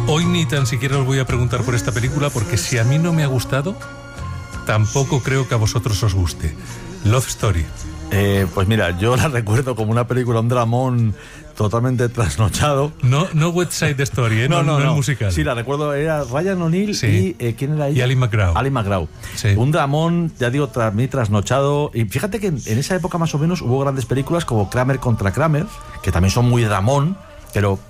Hoy ni tan siquiera os voy a preguntar por esta película, porque si a mí no me ha gustado, tampoco creo que a vosotros os guste. Love Story. Pues mira, yo la recuerdo como una película, un dramón totalmente trasnochado. No West Side Story, ¿eh? No el musical. Sí, la recuerdo, era Ryan O'Neal y ¿quién era ella? Y Ali MacGraw. Ali MacGraw. Sí. Un dramón, ya digo, muy trasnochado. Y fíjate que en esa época más o menos hubo grandes películas como Kramer contra Kramer, que también son muy dramón, pero